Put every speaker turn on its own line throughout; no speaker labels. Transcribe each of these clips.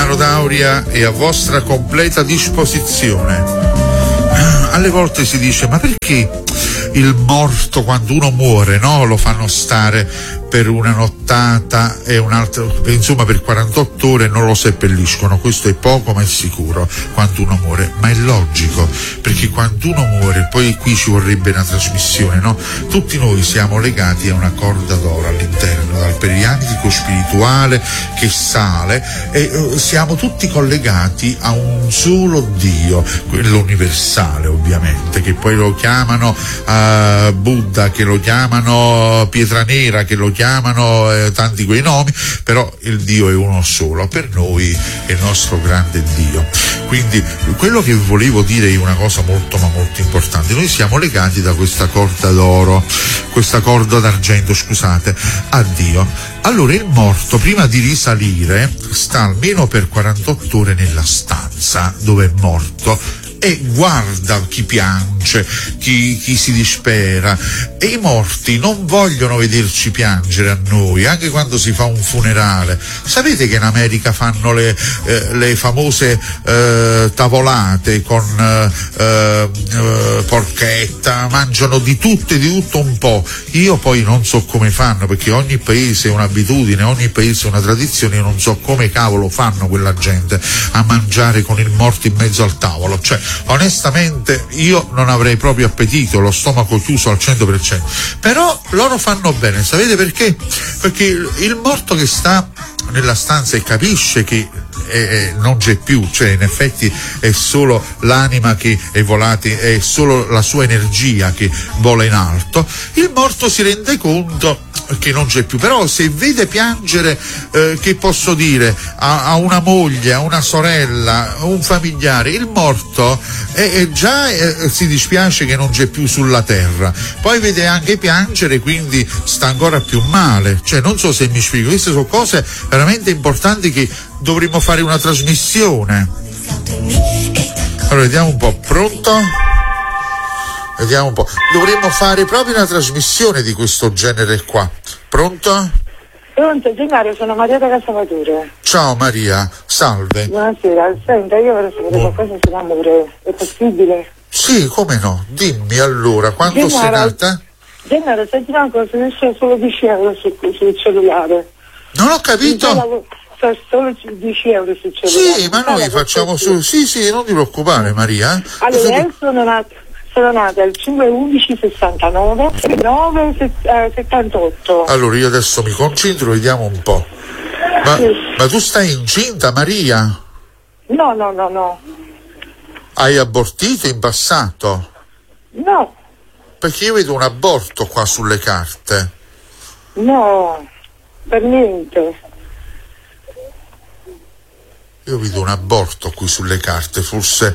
Gennaro D'Auria è a vostra completa disposizione. Alle volte si dice: ma perché il morto, quando uno muore, no, lo fanno stare per una nottata e un'altra, insomma per 48 ore non lo seppelliscono? Questo è poco ma è sicuro quando uno muore, ma è logico, perché quando uno muore, poi qui ci vorrebbe una trasmissione, no? Tutti noi siamo legati a una corda d'oro all'interno, dal periantico spirituale che sale, e siamo tutti collegati a un solo Dio, quello universale ovviamente, che poi lo chiamano Buddha, che lo chiamano Pietra Nera, che lo chiamano tanti quei nomi, però il Dio è uno solo, per noi è il nostro grande Dio. Quindi quello che volevo dire è una cosa molto ma molto importante: noi siamo legati da questa corda d'oro, questa corda d'argento, scusate, a Dio. Allora il morto, prima di risalire, sta almeno per 48 ore nella stanza dove è morto e guarda chi piange, chi si dispera, e i morti non vogliono vederci piangere a noi, anche quando si fa un funerale. Sapete che in America fanno le famose tavolate con porchetta, mangiano di tutto e di tutto un po'. Io poi non so come fanno, perché ogni paese è un'abitudine, ogni paese è una tradizione, io non so come cavolo fanno quella gente a mangiare con il morto in mezzo al tavolo. Cioè, onestamente io non avrei proprio appetito, lo stomaco chiuso al 100%, però loro fanno bene. Sapete perché? Perché il morto che sta nella stanza e capisce che non c'è più, cioè in effetti è solo l'anima che è volata, è solo la sua energia che vola in alto, il morto si rende conto che non c'è più. Però se vede piangere, che posso dire, a una moglie, a una sorella, a un familiare, il morto già si dispiace che non c'è più sulla terra, poi vede anche piangere, quindi sta ancora più male. Cioè, non so se mi spiego, queste sono cose veramente importanti che dovremmo fare una trasmissione. Allora vediamo un po', pronto? Vediamo un po', dovremmo fare proprio una trasmissione di questo genere qua. Pronto?
Pronto, Gennaro, sono Maria da Casavatore.
Ciao Maria, salve.
Buonasera, senta, io vorrei sapere qualcosa sull'amore, è possibile?
Sì, come no, dimmi allora, quando sei nata?
Gennaro, senti una cosa, ne c'è solo 10 euro sul cellulare.
Non ho capito.
Solo 10 euro sul cellulare.
Sì, ma noi facciamo su. Sì, non ti preoccupare Maria.
Allora, io sono nata il 5/11/69 9/78.
Allora io adesso mi concentro, vediamo un po'. Ma tu stai incinta, Maria?
No.
Hai abortito in passato?
No.
Perché io vedo un aborto qua sulle carte.
No, per niente.
Io vedo un aborto qui sulle carte, forse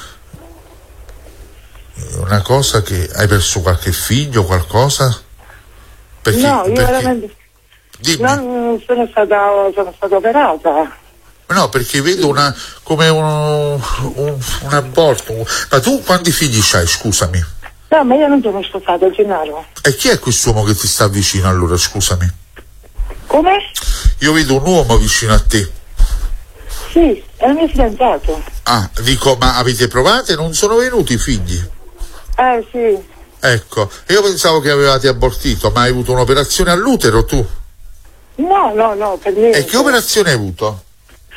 una cosa che hai perso qualche figlio, qualcosa? Perché,
no, io veramente non sono stata operata.
No, perché vedo come un aborto. Ma tu quanti figli c'hai, scusami?
No, ma io non sono sposata, Gennaro.
E chi è quest'uomo che ti sta vicino allora, scusami?
Come?
Io vedo un uomo vicino a te.
Sì, è il mio fidanzato.
Ah, dico, ma avete provato e non sono venuti i figli?
Sì.
Ecco, io pensavo che avevate abortito, ma hai avuto un'operazione all'utero tu?
No, per niente.
E che operazione hai avuto?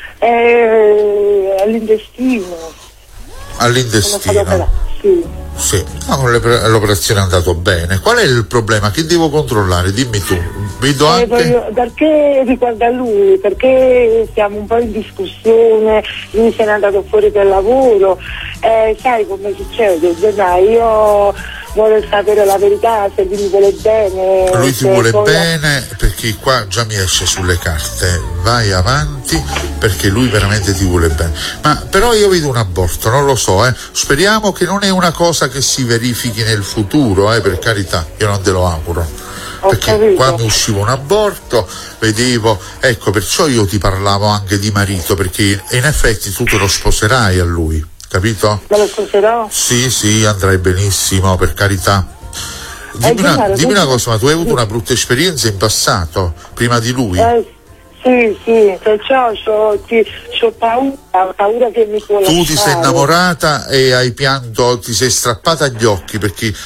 All'intestino.
All'intestino? Sì. No, l'operazione è andato bene. Qual è il problema? Che devo controllare? Dimmi tu. Vedo anche.
Perché riguarda lui? Perché siamo un po' in discussione, lui se n'è andato fuori per lavoro. Sai come succede? Io vuole sapere la verità, se lui mi vuole bene.
Lui ti vuole bene, perché qua già mi esce sulle carte. Vai avanti, perché lui veramente ti vuole bene. Ma però io vedo un aborto, non lo so, speriamo che non è una cosa che si verifichi nel futuro, per carità, io non te lo auguro. Perché quando usciva un aborto vedevo, ecco, perciò io ti parlavo anche di marito, perché in effetti tu te lo sposerai a lui, capito?
Me lo sposerò?
Sì, andrai benissimo, per carità. Dimmi una cosa, ma tu hai avuto una brutta esperienza in passato, prima di lui?
Sì, perciò c'ho paura che mi può lasciare.
Tu ti sei innamorata e hai pianto, ti sei strappata gli occhi perché